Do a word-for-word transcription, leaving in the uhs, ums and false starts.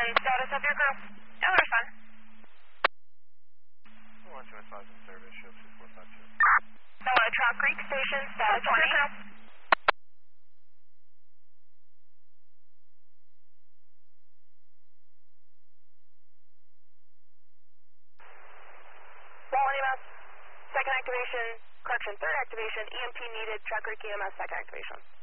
and status of your crew. Yeah, they're fine. one two five in service, shield two four five two. Hello, Trout Creek Station, status twenty. Wall E M S, second activation, correction, third activation, E M T needed, Trout Creek E M S, second activation.